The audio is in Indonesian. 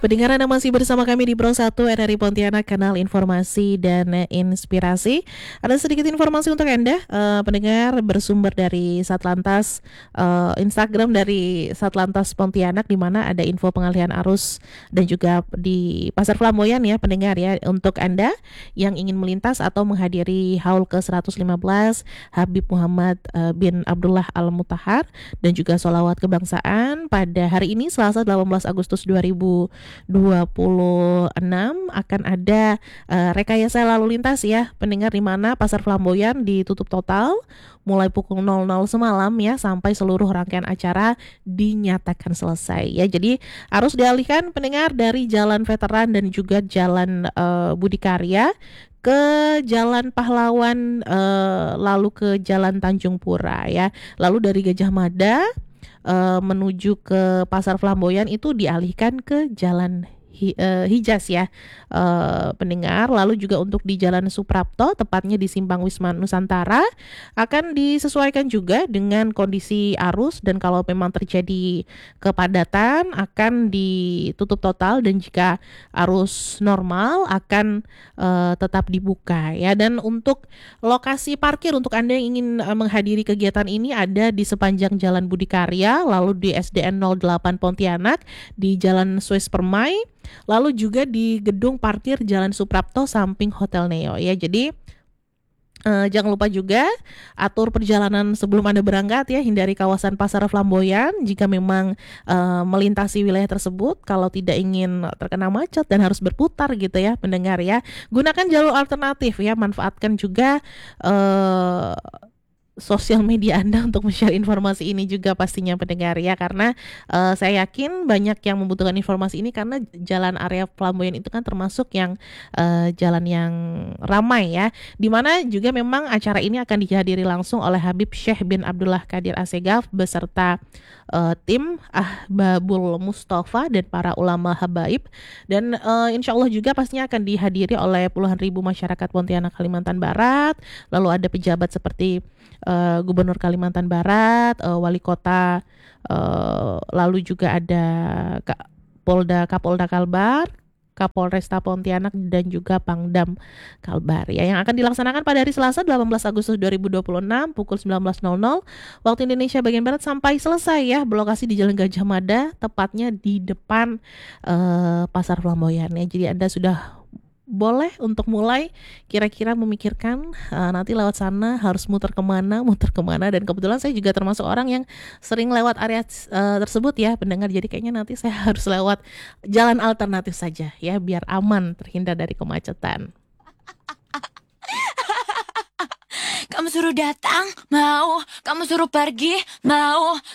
Pendengar Anda masih bersama kami di Pro 1 RRI Pontianak, kanal informasi dan inspirasi. Ada sedikit informasi untuk Anda, pendengar, bersumber dari Satlantas, Instagram dari Satlantas Pontianak, di mana ada info pengalihan arus dan juga di Pasar Flamboyan ya pendengar ya. Untuk Anda yang ingin melintas atau menghadiri haul ke-115 Habib Muhammad bin Abdullah Al-Mutahar dan juga sholawat kebangsaan pada hari ini Selasa 18 Agustus 2026 akan ada rekayasa lalu lintas ya pendengar, di mana Pasar Flamboyan ditutup total mulai pukul 00 semalam ya sampai seluruh rangkaian acara dinyatakan selesai ya. Jadi harus dialihkan pendengar dari Jalan Veteran dan juga Jalan Budi Karya ke Jalan Pahlawan, lalu ke Jalan Tanjung Pura ya. Lalu dari Gajah Mada menuju ke Pasar Flamboyan itu dialihkan ke Jalan Hijaz ya pendengar. Lalu juga untuk di Jalan Suprapto, tepatnya di Simpang Wisma Nusantara, akan disesuaikan juga dengan kondisi arus, dan kalau memang terjadi kepadatan akan ditutup total, dan jika arus normal akan tetap dibuka ya. Dan untuk lokasi parkir untuk Anda yang ingin menghadiri kegiatan ini ada di sepanjang Jalan Budi Karya, lalu di SDN 08 Pontianak, di Jalan Swiss Permai, lalu juga di gedung parkir Jalan Suprapto samping Hotel Neo ya. Jadi jangan lupa juga atur perjalanan sebelum Anda berangkat ya, hindari kawasan Pasar Flamboyan jika memang melintasi wilayah tersebut, kalau tidak ingin terkena macet dan harus berputar gitu ya pendengar ya. Gunakan jalur alternatif ya, manfaatkan juga sosial media Anda untuk men-share informasi ini juga pastinya pendengar ya, karena saya yakin banyak yang membutuhkan informasi ini, karena jalan area Flamboyan itu kan termasuk yang jalan yang ramai ya, dimana juga memang acara ini akan dihadiri langsung oleh Habib Syekh bin Abdullah Qadir Assegaf beserta tim Ahbabul Mustafa dan para ulama habaib, dan insya Allah juga pastinya akan dihadiri oleh puluhan ribu masyarakat Pontianak, Kalimantan Barat. Lalu ada pejabat seperti Gubernur Kalimantan Barat, Wali Kota, lalu juga ada Kapolda Kalbar, Kapolresta Pontianak, dan juga Pangdam Kalbar ya, yang akan dilaksanakan pada hari Selasa 18 Agustus 2026 pukul 19.00 waktu Indonesia bagian Barat sampai selesai ya, berlokasi di Jalan Gajah Mada, tepatnya di depan Pasar Flamboyan ya. Jadi Anda sudah boleh untuk mulai kira-kira memikirkan nanti lewat sana harus muter kemana, dan kebetulan saya juga termasuk orang yang sering lewat area tersebut ya pendengar. Jadi kayaknya nanti saya harus lewat jalan alternatif saja ya, biar aman, terhindar dari kemacetan. Kamu suruh datang, mau. Kamu suruh pergi, mau.